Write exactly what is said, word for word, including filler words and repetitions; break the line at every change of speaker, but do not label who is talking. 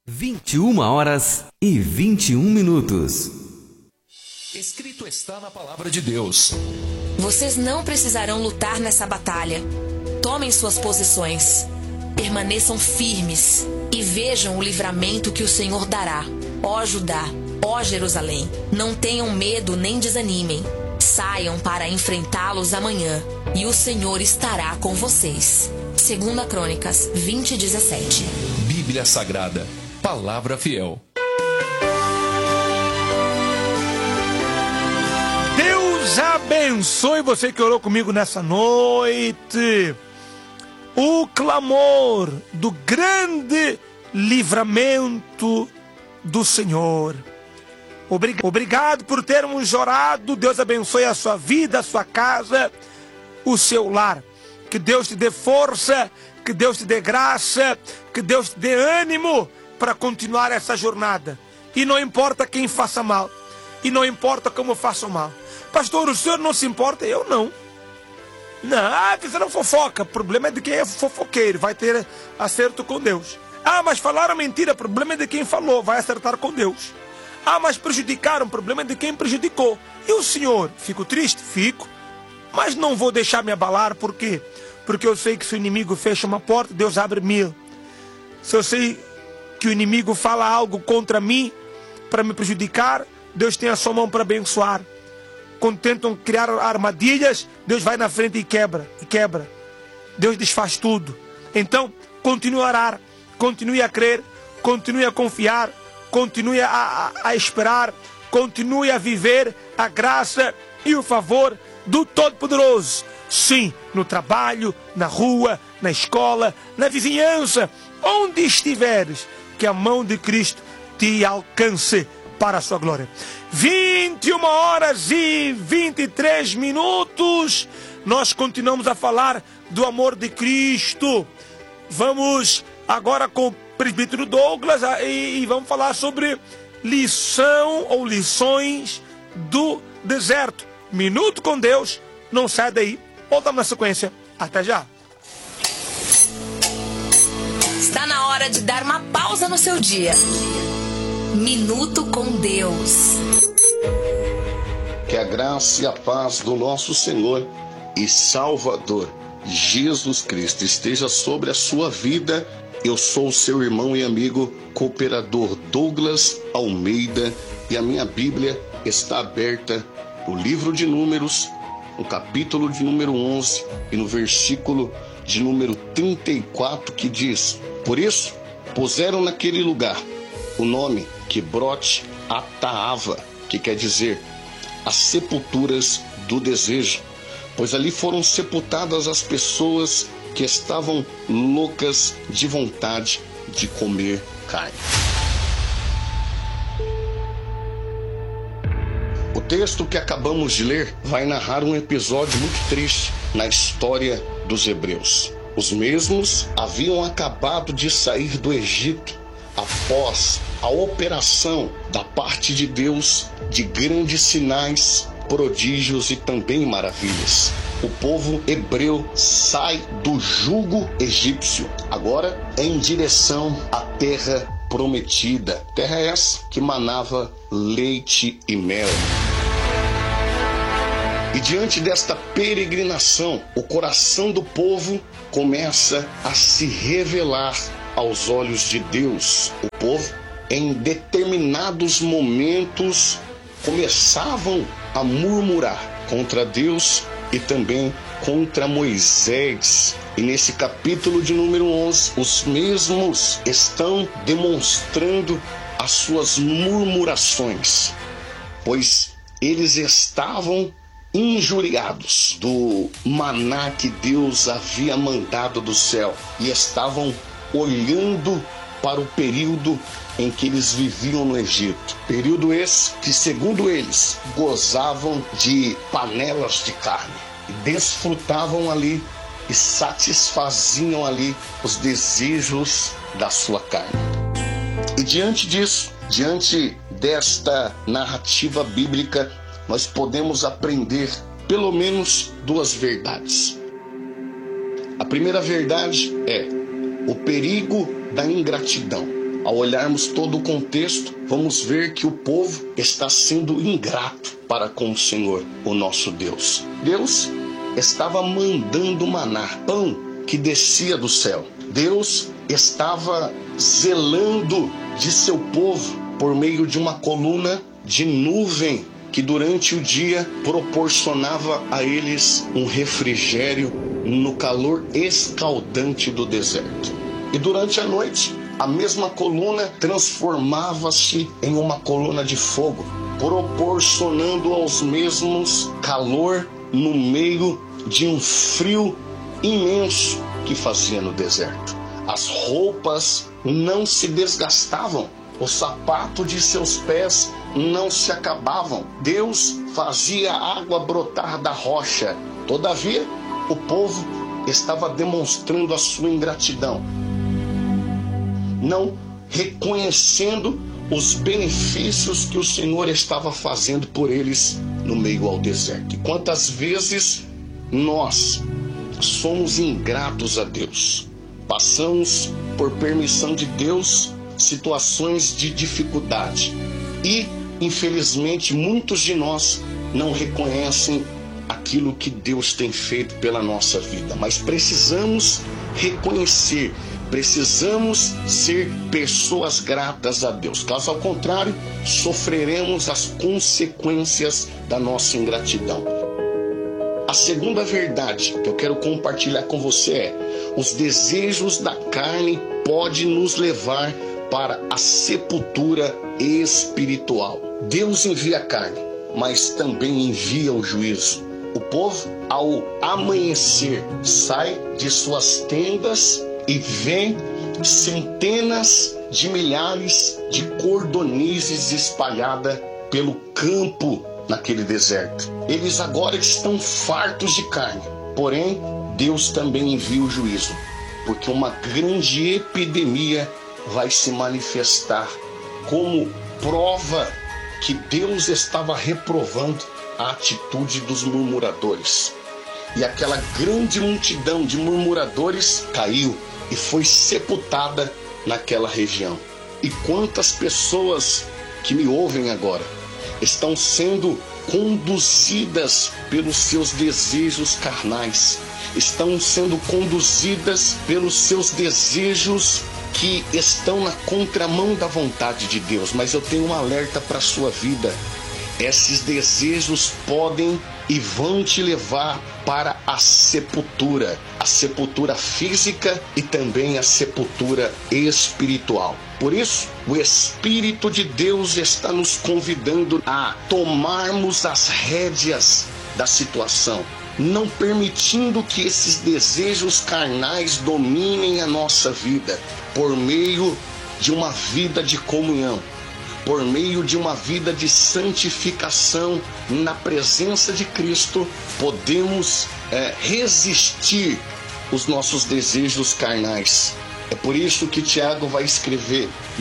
vinte e uma horas e vinte e um minutos.
Escrito está na palavra de Deus.
Vocês não precisarão lutar nessa batalha. Tomem suas posições. Permaneçam firmes e vejam o livramento que o Senhor dará. Ó Judá, ó Jerusalém, não tenham medo nem desanimem. Saiam para enfrentá-los amanhã e o Senhor estará com vocês. Segunda Crônicas vinte, dezessete.
Bíblia Sagrada, palavra fiel.
Deus abençoe você que orou comigo nessa noite. O clamor do grande livramento do Senhor. Obrigado por termos orado. Deus abençoe a sua vida, a sua casa, o seu lar. Que Deus te dê força, que Deus te dê graça, que Deus te dê ânimo para continuar essa jornada. E não importa quem faça mal, e não importa como façam mal. Pastor, o senhor não se importa? Eu não. Não, ah, fizeram fofoca. O problema é de quem é fofoqueiro, vai ter acerto com Deus. Ah, mas falaram mentira. O problema é de quem falou, vai acertar com Deus. Ah, mas prejudicaram. O problema é de quem prejudicou. E o senhor? Fico triste? Fico. Mas não vou deixar me abalar. Por quê? Porque eu sei que se o inimigo fecha uma porta, Deus abre mil. Se eu sei que o inimigo fala algo contra mim para me prejudicar, Deus tem a sua mão para abençoar. Quando tentam criar armadilhas, Deus vai na frente e quebra, e quebra. Deus desfaz tudo. Então, continue a orar, continue a crer, continue a confiar, continue a, a, a esperar, continue a viver a graça e o favor do Todo-Poderoso. Sim, no trabalho, na rua, na escola, na vizinhança, onde estiveres, que a mão de Cristo te alcance para a sua glória. vinte e uma horas e vinte e três minutos. Nós continuamos a falar do amor de Cristo. Vamos agora com o presbítero Douglas e, e vamos falar sobre lição ou lições do deserto. Minuto com Deus. Não sai daí. Voltamos na sequência. Até já.
Está na hora de dar uma pausa no seu dia. Minuto com Deus.
Que a graça e a paz do nosso Senhor e Salvador Jesus Cristo esteja sobre a sua vida. Eu sou o seu irmão e amigo cooperador Douglas Almeida e a minha Bíblia está aberta no livro de Números, no capítulo de número onze e no versículo de número trinta e quatro, que diz: por isso puseram naquele lugar o nome Quebrote Ataava, que quer dizer as sepulturas do desejo, pois ali foram sepultadas as pessoas que estavam loucas de vontade de comer carne. O texto que acabamos de ler vai narrar um episódio muito triste na história dos hebreus. Os mesmos haviam acabado de sair do Egito após a operação da parte de Deus de grandes sinais, prodígios e também maravilhas. O povo hebreu sai do jugo egípcio, agora em direção à terra prometida. Terra essa que manava leite e mel. E diante desta peregrinação, o coração do povo começa a se revelar aos olhos de Deus. O povo, em determinados momentos, começavam a murmurar contra Deus e também contra Moisés. E nesse capítulo de número onze, os mesmos estão demonstrando as suas murmurações, pois eles estavam injuriados do maná que Deus havia mandado do céu e estavam olhando para o período em que eles viviam no Egito. Período esse que, segundo eles, gozavam de panelas de carne e desfrutavam ali e satisfaziam ali os desejos da sua carne. E diante disso, diante desta narrativa bíblica, nós podemos aprender pelo menos duas verdades. A primeira verdade é o perigo da ingratidão. Ao olharmos todo o contexto, vamos ver que o povo está sendo ingrato para com o Senhor, o nosso Deus. Deus estava mandando maná, pão que descia do céu. Deus estava zelando de seu povo por meio de uma coluna de nuvem que durante o dia proporcionava a eles um refrigério no calor escaldante do deserto. E durante a noite, a mesma coluna transformava-se em uma coluna de fogo, proporcionando aos mesmos calor no meio de um frio imenso que fazia no deserto. As roupas não se desgastavam, o sapato de seus pés não se acabavam. Deus fazia a água brotar da rocha. Todavia, o povo estava demonstrando a sua ingratidão, não reconhecendo os benefícios que o Senhor estava fazendo por eles no meio ao deserto. E quantas vezes nós somos ingratos a Deus, passamos por permissão de Deus situações de dificuldade e, infelizmente, muitos de nós não reconhecem aquilo que Deus tem feito pela nossa vida, mas precisamos reconhecer, precisamos ser pessoas gratas a Deus. Caso ao contrário, sofreremos as consequências da nossa ingratidão. A segunda verdade que eu quero compartilhar com você é: os desejos da carne podem nos levar para a sepultura espiritual. Deus envia a carne, mas também envia o juízo. O povo, ao amanhecer, sai de suas tendas e vê centenas de milhares de cordonizes espalhadas pelo campo naquele deserto. Eles agora estão fartos de carne, porém Deus também envia o juízo, porque uma grande epidemia vai se manifestar como prova que Deus estava reprovando a atitude dos murmuradores. E aquela grande multidão de murmuradores caiu e foi sepultada naquela região. E quantas pessoas que me ouvem agora estão sendo conduzidas pelos seus desejos carnais, estão sendo conduzidas pelos seus desejos que estão na contramão da vontade de Deus. Mas eu tenho um alerta para a sua vida: esses desejos podem e vão te levar para a sepultura, a sepultura física e também a sepultura espiritual. Por isso, o Espírito de Deus está nos convidando a tomarmos as rédeas da situação, não permitindo que esses desejos carnais dominem a nossa vida, por meio de uma vida de comunhão, por meio de uma vida de santificação na presença de Cristo, podemos é, resistir os nossos desejos carnais. É por isso que Tiago vai escrever